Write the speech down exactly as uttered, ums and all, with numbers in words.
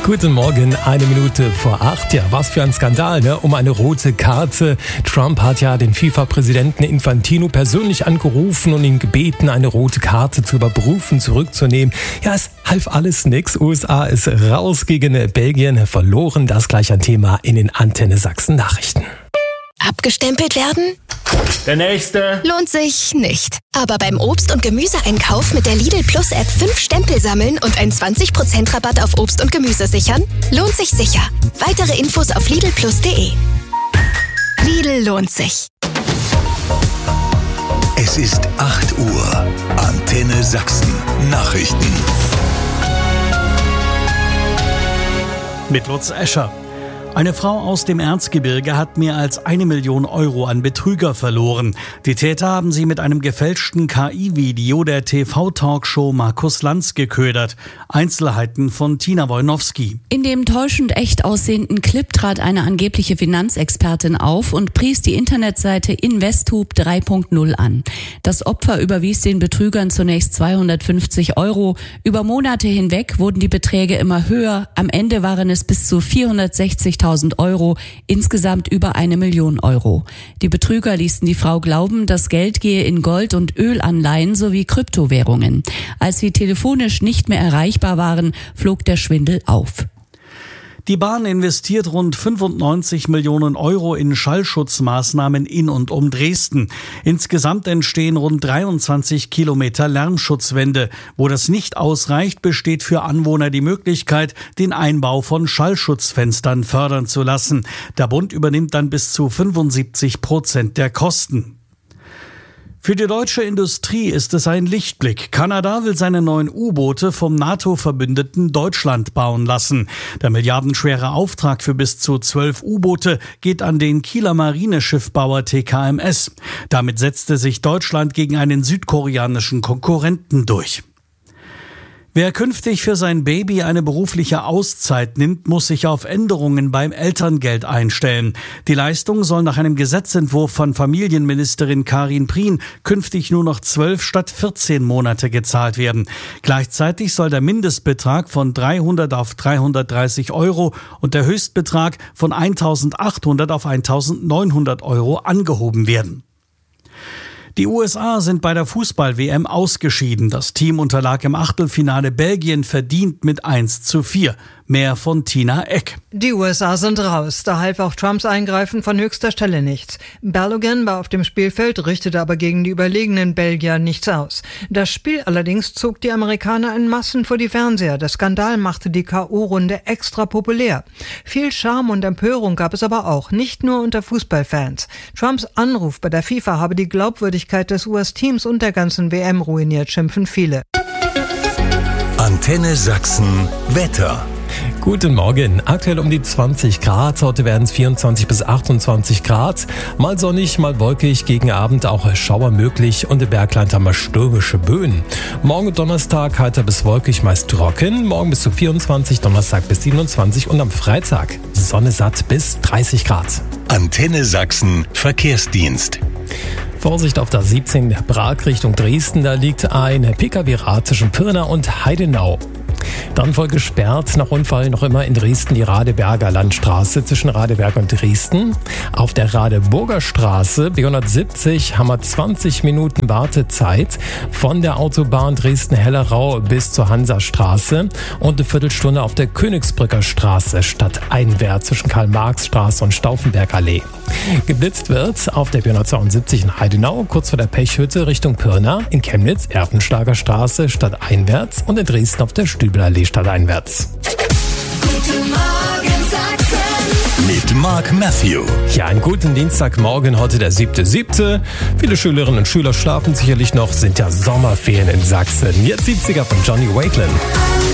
Guten Morgen, eine Minute vor acht. Ja, was für ein Skandal, ne? Um eine rote Karte. Trump hat ja den FIFA-Präsidenten Infantino persönlich angerufen und ihn gebeten, eine rote Karte zu überprüfen, zurückzunehmen. Ja, es half alles nix. U S A ist raus gegen Belgien, verloren. Das gleich ein Thema in den Antenne Sachsen Nachrichten. Abgestempelt werden? Der nächste. Lohnt sich nicht. Aber beim Obst- und Gemüseeinkauf mit der Lidl Plus App fünf Stempel sammeln und einen zwanzig Prozent Rabatt auf Obst und Gemüse sichern? Lohnt sich sicher. Weitere Infos auf lidl plus punkt de. Lidl lohnt sich. Es ist acht Uhr. Antenne Sachsen Nachrichten. Mit Lutz Escher. Eine Frau aus dem Erzgebirge hat mehr als eine Million Euro an Betrüger verloren. Die Täter haben sie mit einem gefälschten K I-Video der T V-Talkshow Markus Lanz geködert. Einzelheiten von Tina Wojnowski. In dem täuschend echt aussehenden Clip trat eine angebliche Finanzexpertin auf und pries die Internetseite Investube drei punkt null an. Das Opfer überwies den Betrügern zunächst zweihundertfünfzig Euro. Über Monate hinweg wurden die Beträge immer höher. Am Ende waren es bis zu vierhundertsechzigtausend Euro, insgesamt über eine Million Euro. Die Betrüger ließen die Frau glauben, das Geld gehe in Gold- und Ölanleihen sowie Kryptowährungen. Als sie telefonisch nicht mehr erreichbar waren, flog der Schwindel auf. Die Bahn investiert rund fünfundneunzig Millionen Euro in Schallschutzmaßnahmen in und um Dresden. Insgesamt entstehen rund dreiundzwanzig Kilometer Lärmschutzwände. Wo das nicht ausreicht, besteht für Anwohner die Möglichkeit, den Einbau von Schallschutzfenstern fördern zu lassen. Der Bund übernimmt dann bis zu fünfundsiebzig Prozent der Kosten. Für die deutsche Industrie ist es ein Lichtblick. Kanada will seine neuen U-Boote vom NATO-Verbündeten Deutschland bauen lassen. Der milliardenschwere Auftrag für bis zu zwölf U-Boote geht an den Kieler Marineschiffbauer T K M S. Damit setzte sich Deutschland gegen einen südkoreanischen Konkurrenten durch. Wer künftig für sein Baby eine berufliche Auszeit nimmt, muss sich auf Änderungen beim Elterngeld einstellen. Die Leistung soll nach einem Gesetzentwurf von Familienministerin Karin Prien künftig nur noch zwölf statt vierzehn Monate gezahlt werden. Gleichzeitig soll der Mindestbetrag von dreihundert auf dreihundertdreißig Euro und der Höchstbetrag von eintausendachthundert auf eintausendneunhundert Euro angehoben werden. Die U S A sind bei der Fußball-W M ausgeschieden. Das Team unterlag im Achtelfinale Belgien verdient mit eins zu vier. Mehr von Tina Eck. Die U S A sind raus. Da half auch Trumps Eingreifen von höchster Stelle nichts. Balogun war auf dem Spielfeld, richtete aber gegen die überlegenen Belgier nichts aus. Das Spiel allerdings zog die Amerikaner in Massen vor die Fernseher. Der Skandal machte die K O-Runde extra populär. Viel Charme und Empörung gab es aber auch, nicht nur unter Fußballfans. Trumps Anruf bei der FIFA habe die Glaubwürdigkeit des U S-Teams und der ganzen W M ruiniert, schimpfen viele. Antenne Sachsen Wetter. Guten Morgen. Aktuell um die zwanzig Grad. Heute werden es vierundzwanzig bis achtundzwanzig Grad. Mal sonnig, mal wolkig. Gegen Abend auch Schauer möglich. Und im Bergland haben wir stürmische Böen. Morgen Donnerstag heiter bis wolkig, meist trocken. Morgen bis zu vierundzwanzig, Donnerstag bis siebenundzwanzig und am Freitag Sonne satt bis dreißig Grad. Antenne Sachsen Verkehrsdienst. Vorsicht auf der siebzehn Prag Richtung Dresden. Da liegt ein P K W-Rad zwischen Pirna und Heidenau. Dann voll gesperrt, nach Unfall noch immer in Dresden die Radeberger Landstraße zwischen Radeberg und Dresden. Auf der Radeburger Straße B hundertsiebzig haben wir zwanzig Minuten Wartezeit von der Autobahn Dresden-Hellerau bis zur Hansastraße und eine Viertelstunde auf der Königsbrücker Straße stadteinwärts zwischen Karl-Marx-Straße und Stauffenbergallee. Geblitzt wird auf der B hundertzweiundsiebzig in Heidenau, kurz vor der Pechhütte Richtung Pirna, in Chemnitz Erfenschlager Straße stadteinwärts und in Dresden auf der Stübelallee stadteinwärts. Guten Morgen Sachsen. Mit Mark Matthew. Ja, einen guten Dienstagmorgen, heute der siebte siebte Viele Schülerinnen und Schüler schlafen sicherlich noch, sind ja Sommerferien in Sachsen. Jetzt siebziger von Johnny Wakelin.